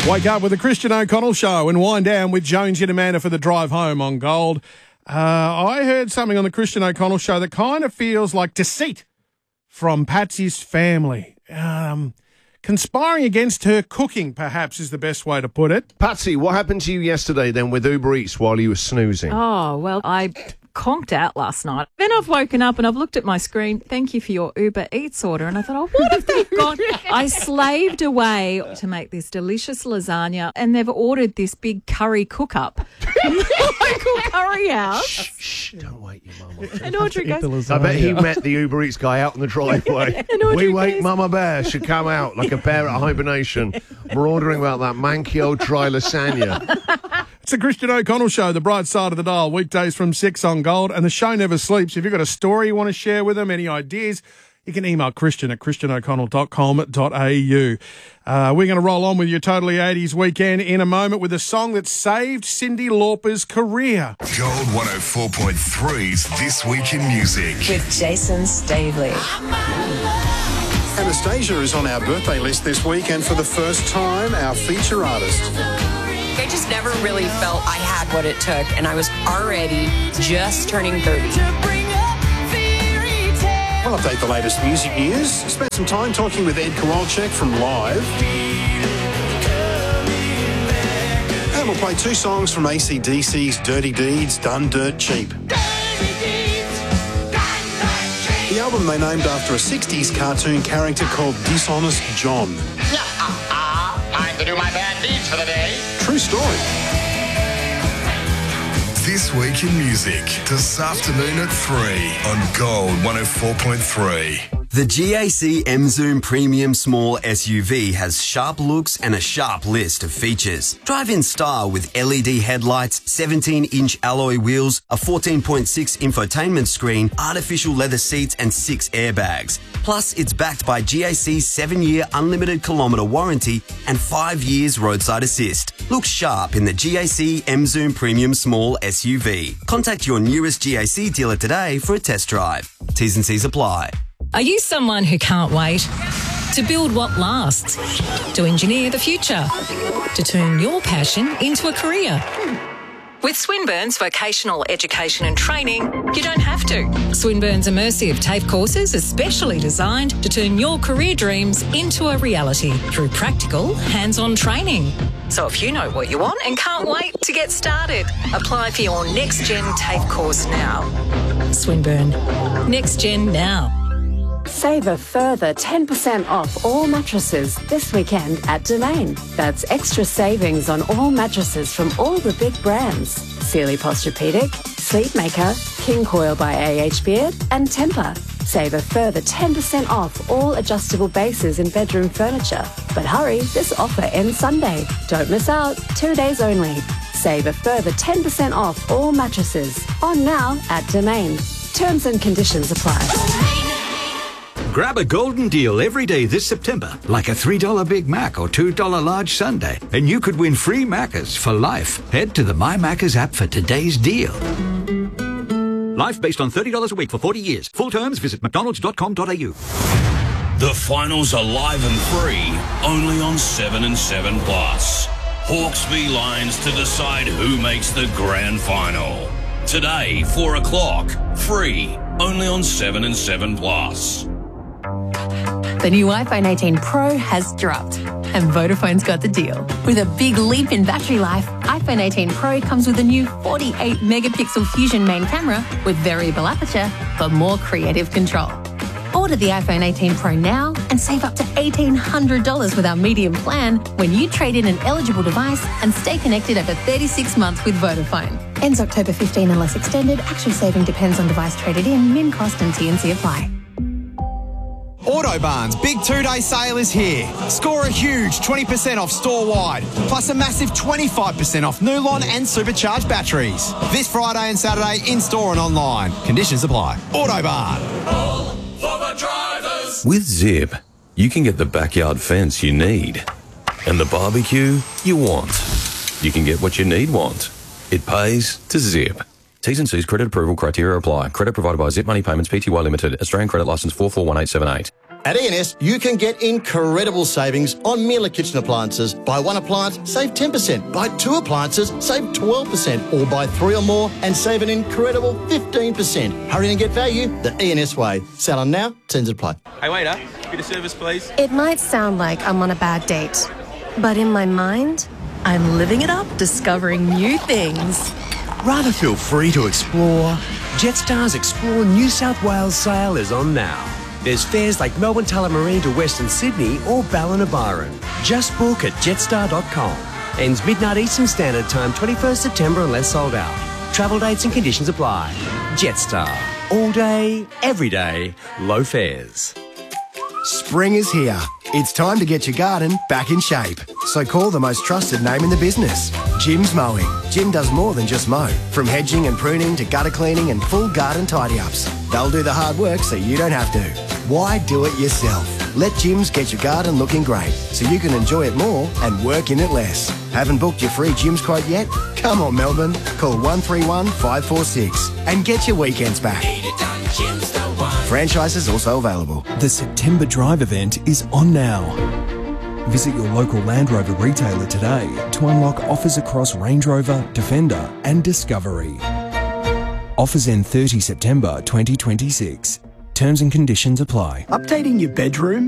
Wake up with the Christian O'Connell Show and wind down with Jonesy and Amanda for the drive home on Gold. I heard something on the Christian O'Connell Show that kind of feels like deceit from Patsy's family. Conspiring against her cooking, perhaps, is the best way to put it. Patsy, what happened to you yesterday then with Uber Eats while you were snoozing? Oh, well, I conked out last night. Then I've woken up and I've looked at my screen. Thank you for your Uber Eats order. And I thought, what have they got? I slaved away to make this delicious lasagna, and they've ordered this big curry cook-up from the local curry house. Shh, don't wake your mum. And Audrey goes, I bet he met the Uber Eats guy out in the driveway. We wake Mama Bear should come out like a bear at hibernation. We're ordering about that manky old dry lasagna. It's the Christian O'Connell Show, the bright side of the dial, weekdays from 6 on Gold, and the show never sleeps. If you've got a story you want to share with them, any ideas, you can email Christian at christianoconnell.com.au. We're going to roll on with your Totally 80s weekend in a moment with a song that saved Cyndi Lauper's career. Gold 104.3's This Week in Music. With Jason Stavely. Anastasia is on our birthday list this week, and for the first time, our feature artist. I just never really felt I had what it took, and I was already just turning 30. We'll update the latest music news. Spent some time talking with Ed Kowalczyk from Live. And we'll play 2 songs from AC/DC's Dirty Deeds, Done Dirt Cheap. The album they named after a 60s cartoon character called Dishonest John. Time to do my bad deeds for the day. True story. This Week in Music, this afternoon at 3 on Gold 104.3. The GAC M-Zoom Premium Small SUV has sharp looks and a sharp list of features. Drive in style with LED headlights, 17-inch alloy wheels, a 14.6 infotainment screen, artificial leather seats and 6 airbags. Plus, it's backed by GAC's 7-year unlimited kilometre warranty and 5 years roadside assist. Look sharp in the GAC M-Zoom Premium Small SUV. Contact your nearest GAC dealer today for a test drive. T's and C's apply. Are you someone who can't wait? To build what lasts? To engineer the future? To turn your passion into a career? With Swinburne's Vocational Education and Training, you don't have to. Swinburne's immersive TAFE courses are specially designed to turn your career dreams into a reality through practical, hands-on training. So if you know what you want and can't wait to get started, apply for your Next Gen TAFE course now. Swinburne. Next Gen now. Save a further 10% off all mattresses this weekend at Domain. That's extra savings on all mattresses from all the big brands. Sealy Posturepedic, Sleepmaker, King Coil by AH Beard and Tempur. Save a further 10% off all adjustable bases and bedroom furniture. But hurry, this offer ends Sunday. Don't miss out. 2 days only. Save a further 10% off all mattresses. On now at Domain. Terms and conditions apply. Grab a golden deal every day this September, like a $3 Big Mac or $2 large sundae, and you could win free Maccas for life. Head to the My Maccas app for today's deal. Life based on $30 a week for 40 years. Full terms, visit mcdonalds.com.au. The finals are live and free, only on 7 and 7 Plus. Hawks v Lions to decide who makes the grand final. Today, 4 o'clock, free, only on 7 and 7 Plus. The new iPhone 18 Pro has dropped, and Vodafone's got the deal. With a big leap in battery life, iPhone 18 Pro comes with a new 48-megapixel Fusion main camera with variable aperture for more creative control. Order the iPhone 18 Pro now and save up to $1,800 with our medium plan when you trade in an eligible device and stay connected over 36 months with Vodafone. Ends October 15 unless extended. Actual saving depends on device traded in. Min cost and T&C apply. Autobarn's big 2-day sale is here. Score a huge 20% off store-wide, plus a massive 25% off Nulon and supercharged batteries. This Friday and Saturday in-store and online. Conditions apply. Autobarn. All for the drivers. With Zip, you can get the backyard fence you need and the barbecue you want. You can get what you want. It pays to Zip. T's and C's credit approval criteria apply. Credit provided by Zip Money Payments Pty Limited. Australian Credit Licence 441878. At E&S, you can get incredible savings on Miele kitchen appliances. Buy one appliance, save 10%. Buy two appliances, save 12%. Or buy three or more and save an incredible 15%. Hurry and get value the E&S way. Sell on now, terms apply. Hey waiter, bit of service please. It might sound like I'm on a bad date, but in my mind, I'm living it up, discovering new things. Rather feel free to explore? Jetstar's Explore New South Wales sale is on now. There's fares like Melbourne Tullamarine to Western Sydney or Ballina Byron. Just book at jetstar.com. Ends midnight Eastern Standard Time, 21st September unless sold out. Travel dates and conditions apply. Jetstar. All day, every day, low fares. Spring is here. It's time to get your garden back in shape. So call the most trusted name in the business, Jim's Mowing. Jim does more than just mow. From hedging and pruning to gutter cleaning and full garden tidy-ups. They'll do the hard work so you don't have to. Why do it yourself? Let Jim's get your garden looking great so you can enjoy it more and work in it less. Haven't booked your free Jim's quote yet? Come on, Melbourne. Call 131 546 and get your weekends back. Franchises also available. The September Drive event is on now. Visit your local Land Rover retailer today to unlock offers across Range Rover, Defender and Discovery. Offers end 30 September 2026. Terms and conditions apply. Updating your bedroom?